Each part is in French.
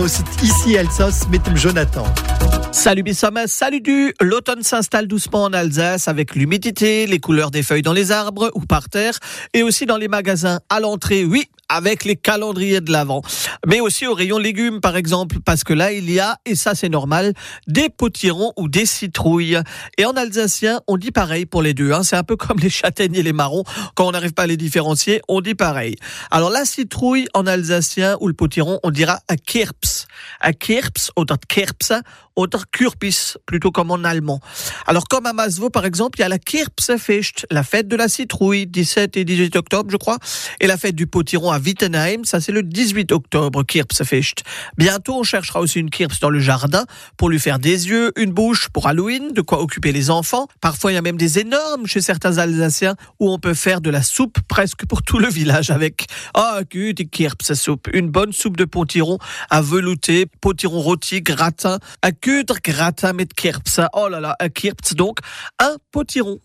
hostet ici Alsace mit dem Jonathan. Salut Bissama, salut du. L'automne s'installe doucement en Alsace avec l'humidité, les couleurs des feuilles dans les arbres ou par terre et aussi dans les magasins à l'entrée, oui, avec les calendriers de l'Avent. Mais aussi au rayon légumes par exemple, parce que là il y a, et ça c'est normal, des potirons ou des citrouilles. Et en alsacien, on dit pareil pour les deux. C'est un peu comme les châtaignes et les marrons. Quand on n'arrive pas à les différencier, on dit pareil. Alors la citrouille en alsacien ou le potiron, on dira a Kirps. A Kirps oder Kirpse oder Kürbis, plutôt comme en allemand. Alors comme à Masvo par exemple, il y a la Kirpsefest, la fête de la citrouille, 17 et 18 octobre je crois, et la fête du potiron à Wittenheim, ça c'est le 18 octobre, Kirpsefest. Bientôt on cherchera aussi une Kirps dans le jardin pour lui faire des yeux, une bouche pour Halloween, de quoi occuper les enfants. Parfois il y a même des énormes chez certains Alsaciens où on peut faire de la soupe presque pour tout le village avec die Kirpsesoupe, une bonne soupe de potiron à velouter, potiron rôti, gratin, à gratin mit Kirps. Oh là là, un Kirps donc, un potiron.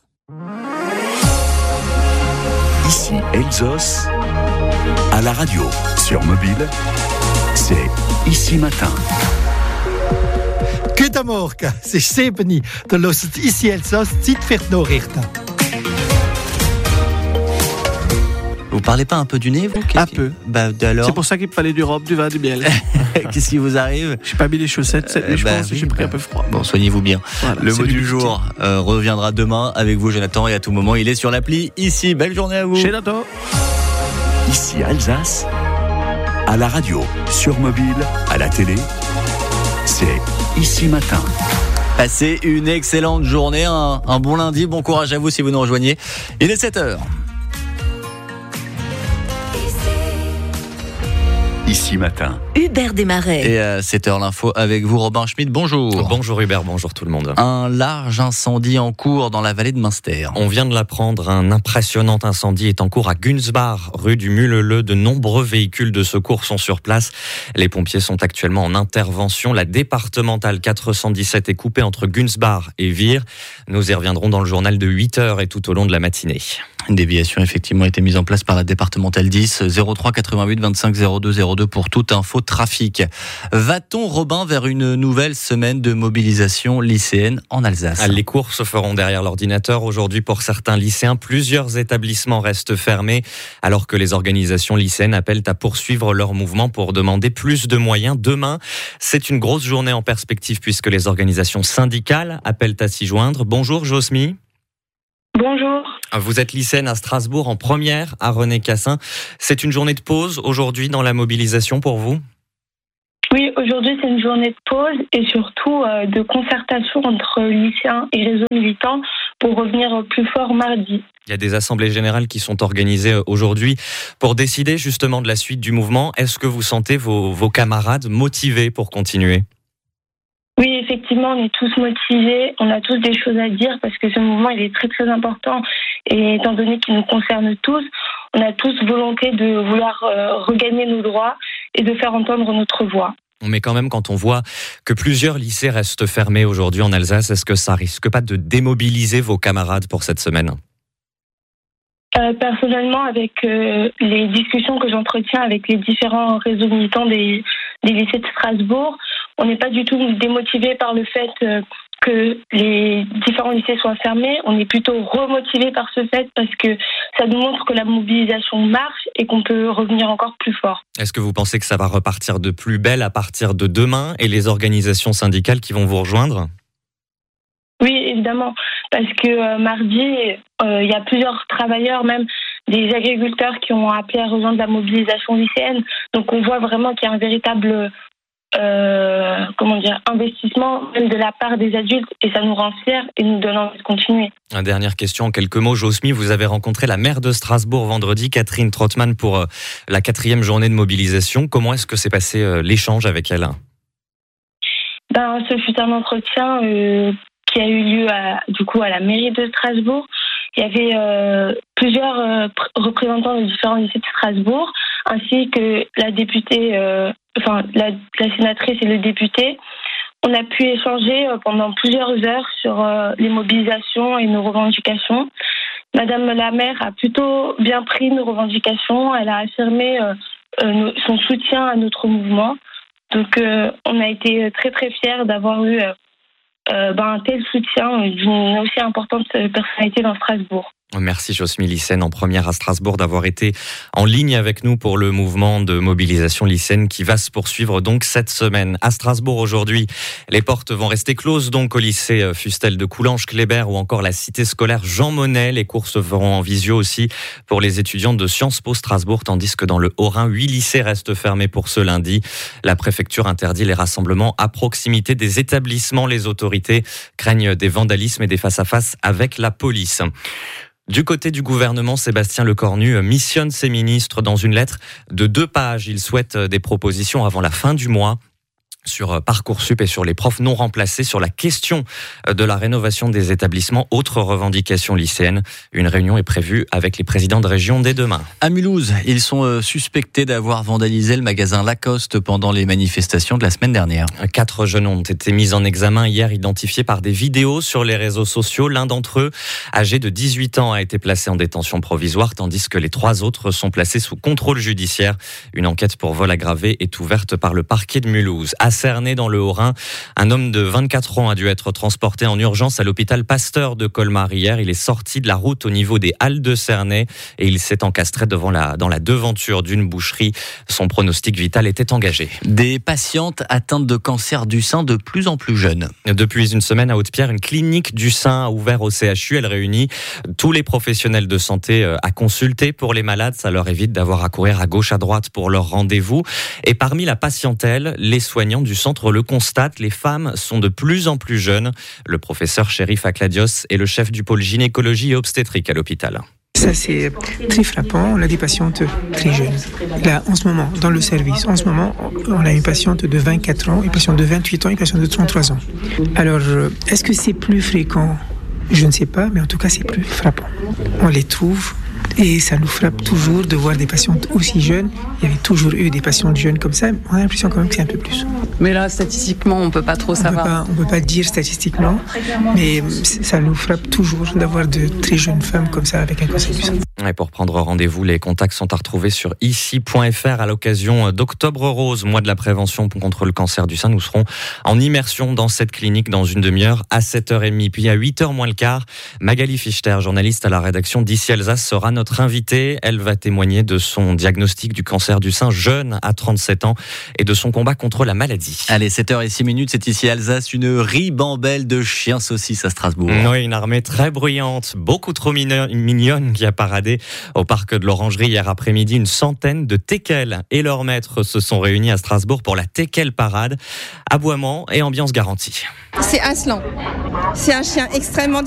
Ici Elsos, à la radio, sur mobile, c'est Ici Matin. Goedemorgen, het is 7 uur. Dan hostet ici Alsace, tijd voor het Nachrichten. Vous parlez pas un peu du nez, vous? Un peu. Alors. C'est pour ça qu'il me fallait du rhum, du vin, du miel. Qu'est-ce qui vous arrive? J'ai pas mis les chaussettes cette nuit, je pense. J'ai pris un peu froid. Bon, soignez-vous bien. Voilà, le mot du jour reviendra demain avec vous, Jonathan, et à tout moment, il est sur l'appli. Ici, belle journée à vous. Chez Nato. Ici Alsace, à la radio, sur mobile, à la télé, c'est Ici Matin. Passez une excellente journée, un bon lundi, bon courage à vous si vous nous rejoignez. Il est 7h. Ici Matin. Hubert Desmarais. Et à 7h l'info avec vous, Robin Schmitt. Bonjour. Bonjour Hubert, bonjour tout le monde. Un large incendie en cours dans la vallée de Münster. On vient de l'apprendre, un impressionnant incendie est en cours à Günzbach, rue du Muleleu. De nombreux véhicules de secours sont sur place. Les pompiers sont actuellement en intervention. La départementale 417 est coupée entre Günzbach et Vire. Nous y reviendrons dans le journal de 8h et tout au long de la matinée. Une déviation effectivement a été mise en place par la départementale 10 03 88 25 02 02 pour toute info trafic. Va-t-on, Robin, vers une nouvelle semaine de mobilisation lycéenne en Alsace? Les cours se feront derrière l'ordinateur. Aujourd'hui, pour certains lycéens, plusieurs établissements restent fermés, alors que les organisations lycéennes appellent à poursuivre leur mouvement pour demander plus de moyens. Demain, c'est une grosse journée en perspective puisque les organisations syndicales appellent à s'y joindre. Bonjour Josmy. Bonjour. Vous êtes lycéenne à Strasbourg en première à René Cassin. C'est une journée de pause aujourd'hui dans la mobilisation pour vous? Oui, aujourd'hui c'est une journée de pause et surtout de concertation entre lycéens et réseaux militants pour revenir plus fort mardi. Il y a des assemblées générales qui sont organisées aujourd'hui pour décider justement de la suite du mouvement. Est-ce que vous sentez vos camarades motivés pour continuer? Oui, effectivement, on est tous motivés, on a tous des choses à dire parce que ce mouvement il est très très important et étant donné qu'il nous concerne tous, on a tous volonté de vouloir regagner nos droits et de faire entendre notre voix. Mais quand même, quand on voit que plusieurs lycées restent fermés aujourd'hui en Alsace, est-ce que ça risque pas de démobiliser vos camarades pour cette semaine? Personnellement, avec les discussions que j'entretiens avec les différents réseaux militants des lycées de Strasbourg, on n'est pas du tout démotivé par le fait que les différents lycées soient fermés. On est plutôt remotivé par ce fait parce que ça nous montre que la mobilisation marche et qu'on peut revenir encore plus fort. Est-ce que vous pensez que ça va repartir de plus belle à partir de demain et les organisations syndicales qui vont vous rejoindre? Oui, évidemment, parce que mardi, il y a plusieurs travailleurs, même des agriculteurs qui ont appelé à rejoindre la mobilisation lycéenne. Donc on voit vraiment qu'il y a un véritable investissement même de la part des adultes et ça nous rend fiers et nous donne envie de continuer. Une dernière question en quelques mots. Josmy, vous avez rencontré la maire de Strasbourg vendredi, Catherine Trottmann, pour la 4e journée de mobilisation. Comment est-ce que s'est passé l'échange avec elle? Ce fut un entretien qui a eu lieu à la mairie de Strasbourg. Il y avait plusieurs représentants des différents lycées de Strasbourg, ainsi que la députée, la sénatrice et le député. On a pu échanger pendant plusieurs heures sur les mobilisations et nos revendications. Madame la maire a plutôt bien pris nos revendications. Elle a affirmé son soutien à notre mouvement. Donc on a été très très fiers d'avoir eu un tel soutien d'une aussi importante personnalité dans Strasbourg. Merci Josmy Lycène, en première à Strasbourg, d'avoir été en ligne avec nous pour le mouvement de mobilisation lycéenne qui va se poursuivre donc cette semaine. À Strasbourg aujourd'hui, les portes vont rester closes donc au lycée Fustel de Coulanges-Kléber ou encore la cité scolaire Jean Monnet. Les cours se feront en visio aussi pour les étudiants de Sciences Po Strasbourg, tandis que dans le Haut-Rhin, 8 lycées restent fermés pour ce lundi. La préfecture interdit les rassemblements à proximité des établissements. Les autorités craignent des vandalismes et des face-à-face avec la police. Du côté du gouvernement, Sébastien Lecornu missionne ses ministres dans une lettre de 2 pages. Il souhaite des propositions avant la fin du mois sur Parcoursup et sur les profs non remplacés, sur la question de la rénovation des établissements. Autre revendication lycéenne. Une réunion est prévue avec les présidents de région dès demain. À Mulhouse, ils sont suspectés d'avoir vandalisé le magasin Lacoste pendant les manifestations de la semaine dernière. 4 jeunes ont été mis en examen hier, identifiés par des vidéos sur les réseaux sociaux. L'un d'entre eux, âgé de 18 ans, a été placé en détention provisoire, tandis que les 3 autres sont placés sous contrôle judiciaire. Une enquête pour vol aggravé est ouverte par le parquet de Mulhouse. À Cernay, dans le Haut-Rhin, un homme de 24 ans a dû être transporté en urgence à l'hôpital Pasteur de Colmar hier. Il est sorti de la route au niveau des Halles de Cernay et il s'est encastré dans la devanture d'une boucherie. Son pronostic vital était engagé. Des patientes atteintes de cancer du sein de plus en plus jeunes. Depuis une semaine à Haute-Pierre, une clinique du sein a ouvert au CHU. Elle réunit tous les professionnels de santé à consulter pour les malades. Ça leur évite d'avoir à courir à gauche à droite pour leur rendez-vous. Et parmi la patientèle, les soignants du centre le constatent, les femmes sont de plus en plus jeunes. Le professeur Chérif Akladios est le chef du pôle gynécologie et obstétrique à l'hôpital. Ça, c'est très frappant. On a des patientes très jeunes. Là, en ce moment, dans le service, on a une patiente de 24 ans, une patiente de 28 ans, une patiente de 33 ans. Alors, est-ce que c'est plus fréquent ? Je ne sais pas, mais en tout cas, c'est plus frappant. On les trouve. Et ça nous frappe toujours de voir des patientes aussi jeunes. Il y avait toujours eu des patientes jeunes comme ça. On a l'impression quand même que c'est un peu plus. Mais là, statistiquement, on ne peut pas trop savoir. On peut pas dire statistiquement, mais ça nous frappe toujours d'avoir de très jeunes femmes comme ça avec un cancer du sein. Et pour prendre rendez-vous, les contacts sont à retrouver sur ici.fr à l'occasion d'Octobre Rose, mois de la prévention contre le cancer du sein. Nous serons en immersion dans cette clinique dans une demi-heure à 7h30. Puis à 8h moins le quart, Magali Fichter, journaliste à la rédaction d'Ici Alsace, sera notre invitée. Elle va témoigner de son diagnostic du cancer du sein jeune à 37 ans et de son combat contre la maladie. Allez, 7h06, c'est Ici Alsace, une ribambelle de chiens saucisses à Strasbourg. Oui, une armée très bruyante, beaucoup trop mignonne qui a paradé au parc de l'Orangerie hier après-midi. Une centaine de teckels et leurs maîtres se sont réunis à Strasbourg pour la teckel parade. Aboiement et ambiance garantie. C'est Aslan. C'est un chien extrêmement